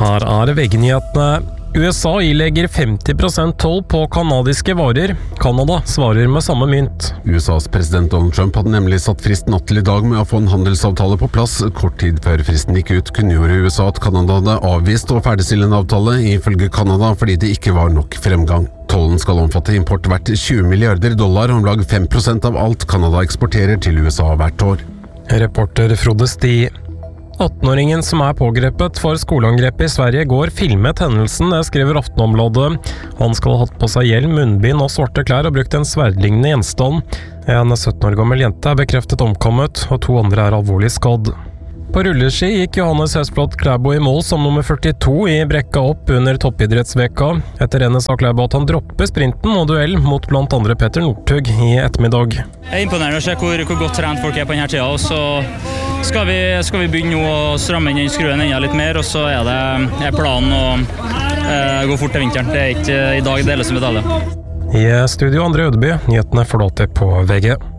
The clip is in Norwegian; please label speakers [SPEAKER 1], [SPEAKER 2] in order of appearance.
[SPEAKER 1] Her VG-nyhetene. USA ilegger 50% toll på kanadiske varer. Kanada svarer med samme mynt.
[SPEAKER 2] USAs president Donald Trump hadde nemlig satt frist natt til i dag med å få en handelsavtale på plass. Kort tid før fristen gikk ut, kunngjorde USA at Kanada hadde avvist å ferdigstille en avtale, ifølge Kanada, fordi det ikke var nok fremgang. Tollen skal omfatte import verdt $20 milliarder, om lag 5% av alt Kanada eksporterer til USA hvert år.
[SPEAKER 1] Reporter Frode Sti. 18-åringen som pågrepet for skoleangrepet i Sverige går filmet hendelsen, det skriver Aftenbladet. Han skal ha hatt på seg hjelm, munnbind og svarte klær og brukt en sverdlignende gjenstand. En 17 år gammel jente bekreftet omkommet, og 2 andre alvorlig skadd. På rulleski gikk Johannes Høsblad Klæbo i mål som nummer 42 i brekka opp under toppidrettsveka. Etter rennet sa Klæbo at han dropper sprinten og duell mot blant andre Petter Northug i ettermiddag.
[SPEAKER 3] Det imponerende å se hvor godt trent folk på denne tida, og så skal vi begynne nå å stramme inn den skruen enda litt mer, og så det planen å gå fort til vinteren. Det ikke i dag det hele som medalje.
[SPEAKER 1] I studio André Ødeby, nyhetene får du alltid på VG.